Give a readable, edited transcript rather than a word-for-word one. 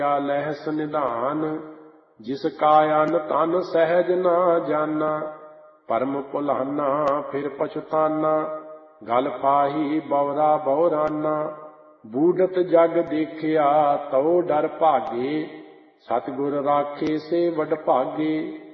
ਲਹਿਸ ਨਿਧਾਨ, ਜਿਸ ਕਾ ਅਨ ਤਨ ਸਹਿਜ ਨਾ ਜਾਨਾ। ਭਰਮ ਭੁਲਾਨਾ ਫਿਰ ਪਛਤਾਨਾ, ਗਲ ਪਾਹੀ ਬਉਰਾ ਬਉਰਾਨਾ। ਬੂਢਤ ਜਗ ਦੇਖਿਆ ਤਉ ਡਰ ਭਾਗੇ, ਸਤਿਗੁਰ ਰਾਖੇ ਸੇ ਵਡ ਭਾਗੇ।